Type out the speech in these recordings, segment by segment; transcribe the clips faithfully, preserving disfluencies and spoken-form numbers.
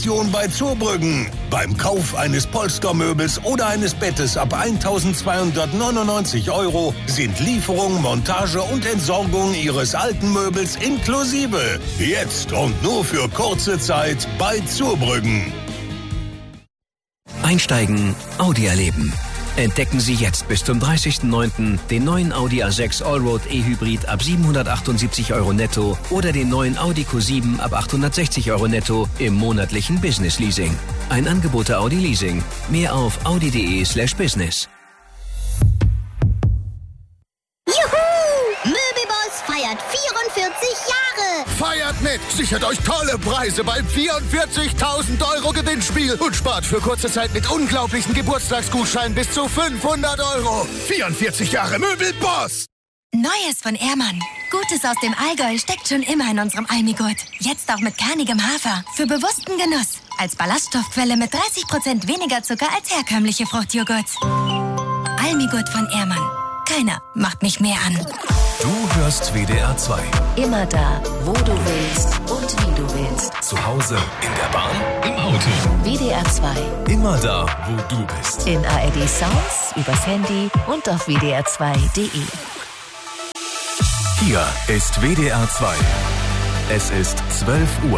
Aktion bei Zurbrüggen. Beim Kauf eines Polstermöbels oder eines Bettes ab eintausendzweihundertneunundneunzig Euro sind Lieferung, Montage und Entsorgung Ihres alten Möbels inklusive. Jetzt und nur für kurze Zeit bei Zurbrüggen. Einsteigen, Audi erleben. Entdecken Sie jetzt bis zum dreißigsten neunten den neuen Audi A sechs Allroad E-Hybrid ab siebenhundertachtundsiebzig Euro netto oder den neuen Audi Q sieben ab achthundertsechzig Euro netto im monatlichen Business Leasing. Ein Angebot der Audi Leasing. Mehr auf audi.de slash business. Juhu! Möbelboss feiert vierundvierzig Jahre! Feiert mit! Sichert euch tolle Preise beim vierundvierzigtausend Euro Gewinnspiel und spart für kurze Zeit mit unglaublichen Geburtstagsgutscheinen bis zu fünfhundert Euro. vierundvierzig Jahre Möbelboss! Neues von Ehrmann. Gutes aus dem Allgäu steckt schon immer in unserem Almigurt. Jetzt auch mit kernigem Hafer. Für bewussten Genuss. Als Ballaststoffquelle mit dreißig Prozent weniger Zucker als herkömmliche Fruchtjoghurts. Almigurt von Ehrmann. Keiner macht mich mehr an. Du hörst W D R zwei. Immer da, wo du willst und wie du willst. Zu Hause, in der Bahn, im Auto. W D R zwei. Immer da, wo du bist. In A R D Sounds, übers Handy und auf w d r zwei punkt d e. Hier ist W D R zwei. Es ist zwölf Uhr.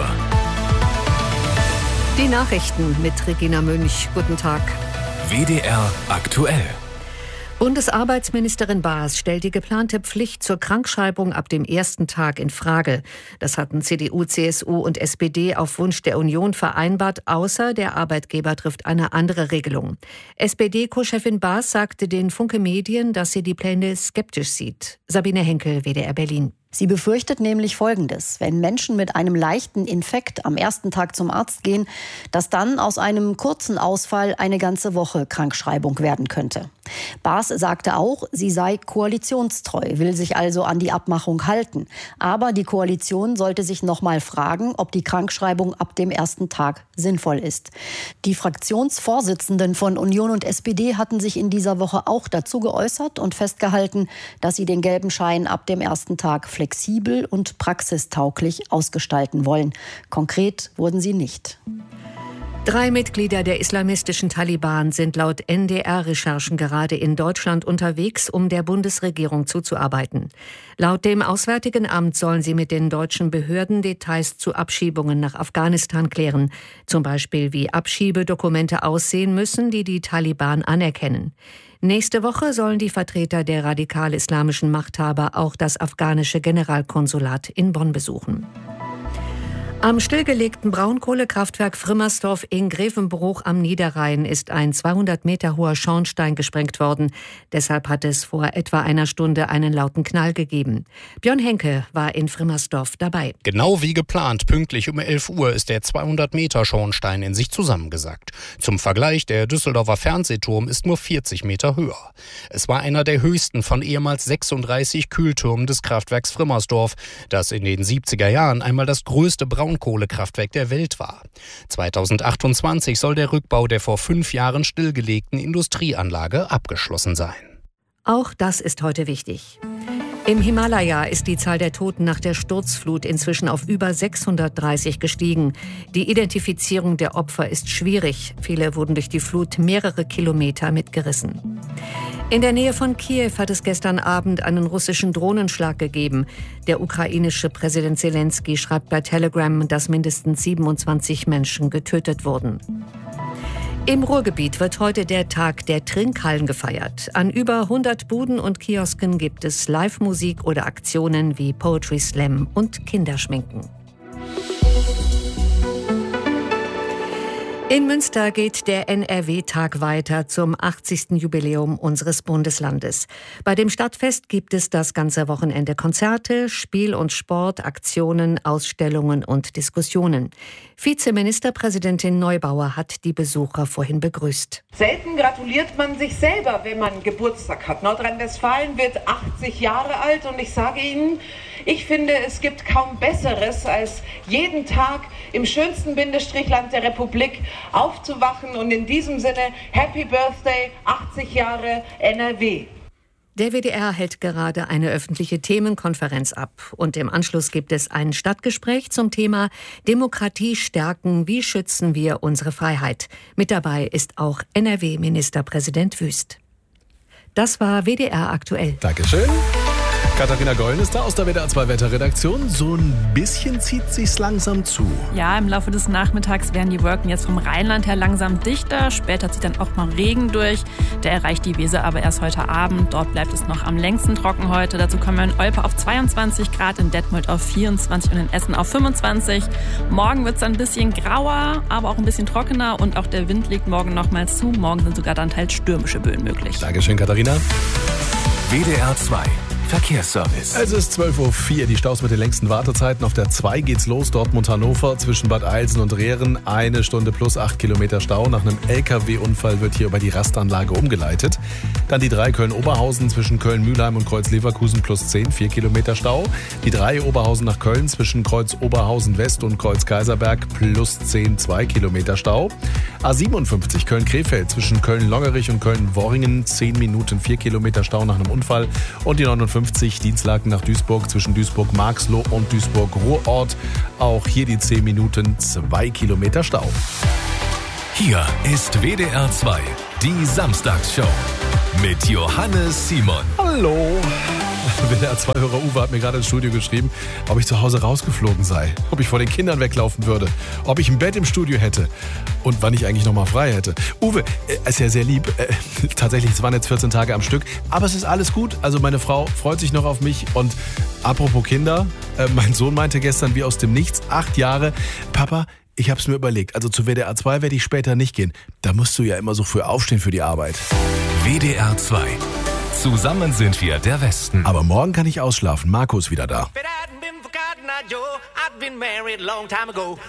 Die Nachrichten mit Regina Münch. Guten Tag. W D R aktuell. Bundesarbeitsministerin Baas stellt die geplante Pflicht zur Krankschreibung ab dem ersten Tag in Frage. Das hatten C D U, C S U und S P D auf Wunsch der Union vereinbart, außer der Arbeitgeber trifft eine andere Regelung. S P D-Co-Chefin Baas sagte den Funke Medien, dass sie die Pläne skeptisch sieht. Sabine Henkel, W D R Berlin. Sie befürchtet nämlich Folgendes: Wenn Menschen mit einem leichten Infekt am ersten Tag zum Arzt gehen, dass dann aus einem kurzen Ausfall eine ganze Woche Krankschreibung werden könnte. Baas sagte auch, sie sei koalitionstreu, will sich also an die Abmachung halten. Aber die Koalition sollte sich noch mal fragen, ob die Krankschreibung ab dem ersten Tag sinnvoll ist. Die Fraktionsvorsitzenden von Union und S P D hatten sich in dieser Woche auch dazu geäußert und festgehalten, dass sie den gelben Schein ab dem ersten Tag flexibel und praxistauglich ausgestalten wollen. Konkret wurden sie nicht. Drei Mitglieder der islamistischen Taliban sind laut N D R-Recherchen gerade in Deutschland unterwegs, um der Bundesregierung zuzuarbeiten. Laut dem Auswärtigen Amt sollen sie mit den deutschen Behörden Details zu Abschiebungen nach Afghanistan klären. Zum Beispiel, wie Abschiebedokumente aussehen müssen, die die Taliban anerkennen. Nächste Woche sollen die Vertreter der radikal-islamischen Machthaber auch das afghanische Generalkonsulat in Bonn besuchen. Am stillgelegten Braunkohlekraftwerk Frimmersdorf in Grevenbruch am Niederrhein ist ein zweihundert Meter hoher Schornstein gesprengt worden. Deshalb hat es vor etwa einer Stunde einen lauten Knall gegeben. Björn Henke war in Frimmersdorf dabei. Genau wie geplant, pünktlich um elf Uhr ist der zweihundert Meter Schornstein in sich zusammengesackt. Zum Vergleich, der Düsseldorfer Fernsehturm ist nur vierzig Meter höher. Es war einer der höchsten von ehemals sechsunddreißig Kühltürmen des Kraftwerks Frimmersdorf, das in den siebziger Jahren einmal das größte Braunkohlekraftwerk der Welt war. zweitausendachtundzwanzig soll der Rückbau der vor fünf Jahren stillgelegten Industrieanlage abgeschlossen sein. Auch das ist heute wichtig. Im Himalaya ist die Zahl der Toten nach der Sturzflut inzwischen auf über sechshundertdreißig gestiegen. Die Identifizierung der Opfer ist schwierig. Viele wurden durch die Flut mehrere Kilometer mitgerissen. In der Nähe von Kiew hat es gestern Abend einen russischen Drohnenschlag gegeben. Der ukrainische Präsident Zelensky schreibt bei Telegram, dass mindestens siebenundzwanzig Menschen getötet wurden. Im Ruhrgebiet wird heute der Tag der Trinkhallen gefeiert. An über hundert Buden und Kiosken gibt es Live-Musik oder Aktionen wie Poetry Slam und Kinderschminken. In Münster geht der N R W-Tag weiter zum achtzigsten Jubiläum unseres Bundeslandes. Bei dem Stadtfest gibt es das ganze Wochenende Konzerte, Spiel und Sport, Aktionen, Ausstellungen und Diskussionen. Vizeministerpräsidentin Neubauer hat die Besucher vorhin begrüßt. Selten gratuliert man sich selber, wenn man Geburtstag hat. Nordrhein-Westfalen wird achtzig Jahre alt und ich sage Ihnen, ich finde, es gibt kaum Besseres, als jeden Tag im schönsten Bindestrichland der Republik aufzuwachen und in diesem Sinne Happy Birthday, achtzig Jahre N R W. Der W D R hält gerade eine öffentliche Themenkonferenz ab und im Anschluss gibt es ein Stadtgespräch zum Thema Demokratie stärken, wie schützen wir unsere Freiheit. Mit dabei ist auch N R W-Ministerpräsident Wüst. Das war W D R aktuell. Dankeschön. Katharina Gollen ist da aus der W D R zwei Wetterredaktion. So ein bisschen zieht sich's langsam zu. Ja, im Laufe des Nachmittags werden die Wolken jetzt vom Rheinland her langsam dichter. Später zieht dann auch mal Regen durch. Der erreicht die Weser aber erst heute Abend. Dort bleibt es noch am längsten trocken heute. Dazu kommen wir in Olpe auf zweiundzwanzig Grad, in Detmold auf vierundzwanzig und in Essen auf fünfundzwanzig. Morgen wird es dann ein bisschen grauer, aber auch ein bisschen trockener. Und auch der Wind legt morgen nochmals zu. Morgen sind sogar dann teils stürmische Böen möglich. Dankeschön, Katharina. W D R zwei Verkehrsservice. Es ist zwölf Uhr vier, die Staus mit den längsten Wartezeiten. Auf der zwei geht's los, Dortmund-Hannover, zwischen Bad Eilsen und Rehren. Eine Stunde plus acht Kilometer Stau. Nach einem L K W-Unfall wird hier über die Rastanlage umgeleitet. Dann die drei Köln-Oberhausen zwischen Köln-Mühlheim und Kreuz-Leverkusen plus zehn, vier Kilometer Stau. Die drei Oberhausen nach Köln zwischen Kreuz-Oberhausen-West und Kreuz-Kaiserberg plus zehn, zwei Kilometer Stau. A siebenundfünfzig Köln-Krefeld zwischen Köln-Longerich und Köln-Worringen, zehn Minuten, vier Kilometer Stau nach einem Unfall. Und die neunundfünfzig Dienstlaken nach Duisburg zwischen Duisburg-Marxloh und Duisburg-Ruhrort. Auch hier die zehn Minuten, zwei Kilometer Stau. Hier ist W D R zwei, die Samstagsshow mit Johannes Simon. Hallo. W D R zwei-Hörer Uwe hat mir gerade ins Studio geschrieben, ob ich zu Hause rausgeflogen sei, ob ich vor den Kindern weglaufen würde, ob ich ein Bett im Studio hätte und wann ich eigentlich noch mal frei hätte. Uwe, äh, ist ja sehr lieb. Äh, tatsächlich, es waren jetzt vierzehn Tage am Stück, aber es ist alles gut. Also meine Frau freut sich noch auf mich und apropos Kinder, äh, mein Sohn meinte gestern wie aus dem Nichts, acht Jahre, Papa, ich hab's mir überlegt, also zu W D R zwei werde ich später nicht gehen. Da musst du ja immer so früh aufstehen für die Arbeit. W D R zwei. Zusammen sind wir der Westen. Aber morgen kann ich ausschlafen. Marco ist wieder da.